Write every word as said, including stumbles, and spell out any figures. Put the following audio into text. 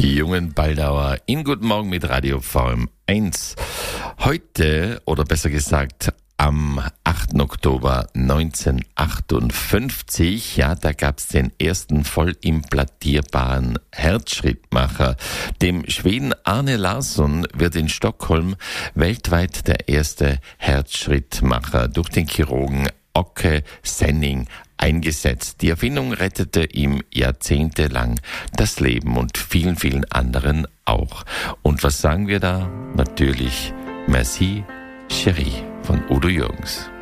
Die jungen Baldauer in Guten Morgen mit Radio V M eins. Heute, oder besser gesagt, am achten Oktober neunzehnhundertachtundfünfzig, ja, da gab's den ersten voll implantierbaren Herzschrittmacher. Dem Schweden Arne Larsson wird in Stockholm weltweit der erste Herzschrittmacher durch den Chirurgen Åke Svenning eingesetzt. Die Erfindung rettete ihm jahrzehntelang das Leben und vielen, vielen anderen auch. Und was sagen wir da? Natürlich Merci, Chérie von Udo Jürgens.